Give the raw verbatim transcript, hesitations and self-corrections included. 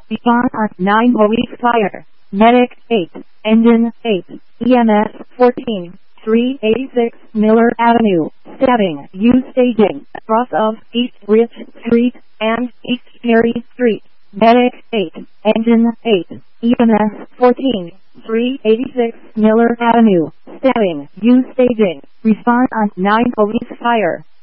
Respond on nine police fire. Medic eight. Engine eight. E M S fourteen. three eighty-six Miller Avenue. Stabbing. U staging. Cross of East Rich Street and East Perry Street. Medic eight. Engine eight. E M S fourteen. three eighty-six Miller Avenue. Stabbing. U staging. Respond on nine police fire.